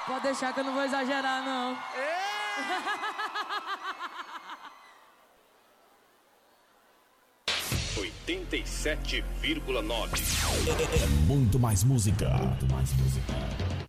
Pode deixar que eu não vou exagerar, não. 87,9. É muito mais música. Muito mais música.